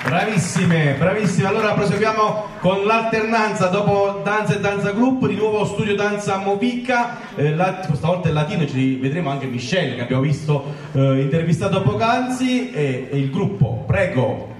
Bravissime, bravissime. Allora proseguiamo con l'alternanza dopo danza e danza group, di nuovo studio danza Movica, questa volta in latino, ci vedremo anche Michelle che abbiamo visto intervistato poc'anzi e il gruppo, prego.